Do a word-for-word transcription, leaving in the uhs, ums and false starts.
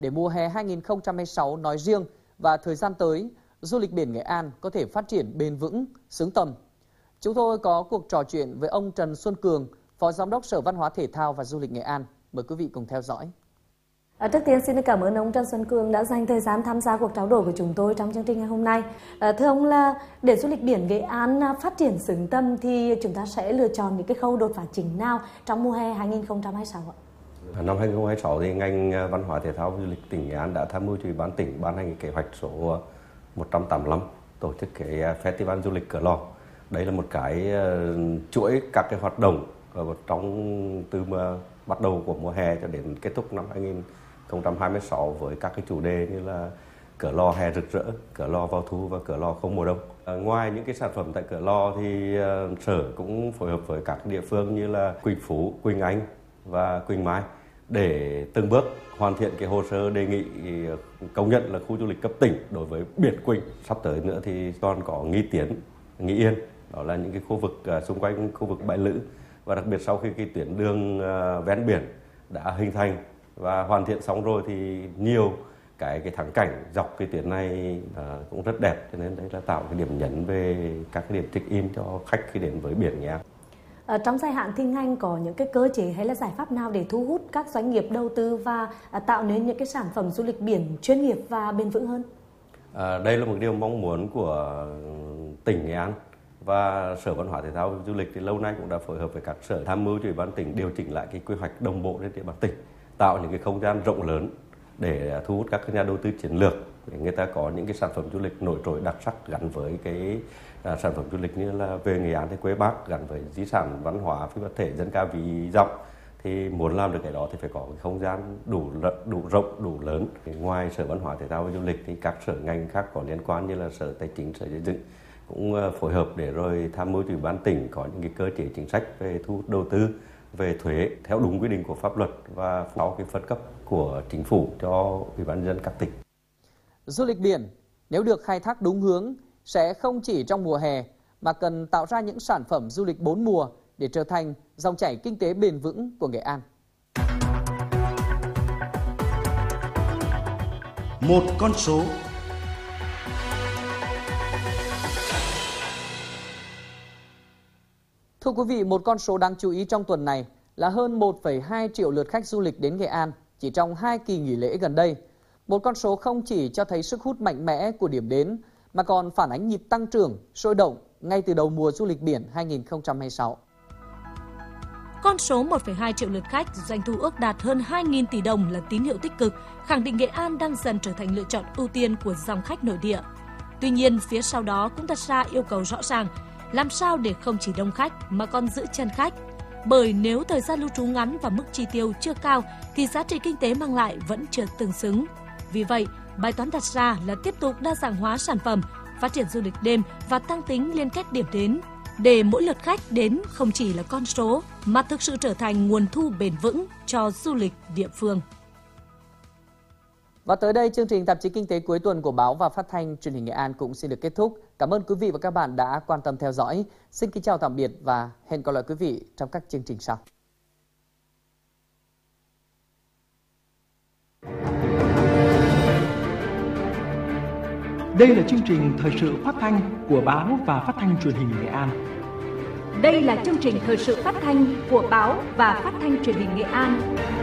để mùa hè hai nghìn không trăm hai mươi sáu nói riêng và thời gian tới, du lịch biển Nghệ An có thể phát triển bền vững, xứng tầm. Chúng tôi có cuộc trò chuyện với ông Trần Xuân Cường, Phó Giám đốc Sở Văn hóa Thể thao và Du lịch Nghệ An. Mời quý vị cùng theo dõi. À, trước tiên xin cảm ơn ông Trần Xuân Cường đã dành thời gian tham gia cuộc trao đổi của chúng tôi trong chương trình ngày hôm nay. À, thưa ông, là để du lịch biển Nghệ An phát triển xứng tầm thì chúng ta sẽ lựa chọn những cái khâu đột phá chính nào trong mùa hè hai nghìn không trăm hai mươi sáu ạ? Năm hai nghìn không trăm hai mươi sáu thì ngành Văn hóa Thể thao và Du lịch tỉnh Nghệ An đã tham mưu cho Ủy ban tỉnh ban hành kế hoạch số một trăm tám mươi lăm tổ chức cái Festival du lịch Cửa Lò. Đây là một cái chuỗi các cái hoạt động trong từ mà bắt đầu của mùa hè cho đến kết thúc năm hai nghìn không trăm hai mươi sáu với các cái chủ đề như là Cửa Lò hè rực rỡ, Cửa Lò vào thu và Cửa Lò không mùa đông. À, ngoài những cái sản phẩm tại Cửa Lò thì uh, sở cũng phối hợp với các địa phương như là Quỳnh Phú, Quỳnh Anh và Quỳnh Mai để từng bước hoàn thiện cái hồ sơ đề nghị công nhận là khu du lịch cấp tỉnh đối với biển Quỳnh. Sắp tới nữa thì còn có Nghi Tiến, Nghi Yên, đó là những cái khu vực uh, xung quanh khu vực Bãi Lữ, và đặc biệt sau khi cái tuyến đường uh, ven biển đã hình thành và hoàn thiện xong rồi thì nhiều cái cái thắng cảnh dọc cái tuyến này uh, cũng rất đẹp, cho nên đấy là tạo cái điểm nhấn về các cái điểm check-in cho khách khi đến với biển Nghệ An. Ở trong dài hạn thì ngành có những cái cơ chế hay là giải pháp nào để thu hút các doanh nghiệp đầu tư và uh, tạo nên những cái sản phẩm du lịch biển chuyên nghiệp và bền vững hơn? À, đây là một điều mong muốn của tỉnh Nghệ An, và Sở Văn hóa Thể thao và Du lịch thì lâu nay cũng đã phối hợp với các sở tham mưu cho Ủy ban tỉnh điều chỉnh lại cái quy hoạch đồng bộ trên địa bàn tỉnh, tạo những cái không gian rộng lớn để thu hút các nhà đầu tư chiến lược, để người ta có những cái sản phẩm du lịch nổi trội đặc sắc gắn với cái à, sản phẩm du lịch như là về Nghệ An thì quê Bác, gắn với di sản văn hóa phi vật thể dân ca ví dặm. Thì muốn làm được cái đó thì phải có cái không gian đủ đủ rộng, đủ lớn. Thì ngoài Sở Văn hóa Thể thao và Du lịch thì các sở ngành khác có liên quan như là Sở Tài chính, Sở Xây dựng cũng phối hợp để rồi tham mưu cho Ủy ban tỉnh có những cái cơ chế chính sách về thu hút đầu tư, về thuế theo đúng quy định của pháp luật và sau cái phân cấp của chính phủ cho Ủy ban nhân dân các tỉnh. Du lịch biển nếu được khai thác đúng hướng sẽ không chỉ trong mùa hè mà cần tạo ra những sản phẩm du lịch bốn mùa để trở thành dòng chảy kinh tế bền vững của Nghệ An. Một con số. Thưa quý vị, một con số đáng chú ý trong tuần này là hơn một phẩy hai triệu lượt khách du lịch đến Nghệ An chỉ trong hai kỳ nghỉ lễ gần đây. Một con số không chỉ cho thấy sức hút mạnh mẽ của điểm đến mà còn phản ánh nhịp tăng trưởng sôi động ngay từ đầu mùa du lịch biển hai nghìn không trăm hai mươi sáu. Con số một phẩy hai triệu lượt khách, doanh thu ước đạt hơn hai nghìn tỷ đồng là tín hiệu tích cực, khẳng định Nghệ An đang dần trở thành lựa chọn ưu tiên của dòng khách nội địa. Tuy nhiên, phía sau đó cũng đặt ra yêu cầu rõ ràng, làm sao để không chỉ đông khách mà còn giữ chân khách. Bởi nếu thời gian lưu trú ngắn và mức chi tiêu chưa cao thì giá trị kinh tế mang lại vẫn chưa tương xứng. Vì vậy, bài toán đặt ra là tiếp tục đa dạng hóa sản phẩm, phát triển du lịch đêm và tăng tính liên kết điểm đến, để mỗi lượt khách đến không chỉ là con số mà thực sự trở thành nguồn thu bền vững cho du lịch địa phương. Và tới đây, chương trình Tạp chí Kinh tế cuối tuần của Báo và Phát thanh Truyền hình Nghệ An cũng xin được kết thúc. Cảm ơn quý vị và các bạn đã quan tâm theo dõi. Xin kính chào tạm biệt và hẹn gặp lại quý vị trong các chương trình sau. Đây là chương trình thời sự phát thanh của Báo và Phát thanh Truyền hình Nghệ An. Đây là chương trình thời sự phát thanh của Báo và Phát thanh Truyền hình Nghệ An.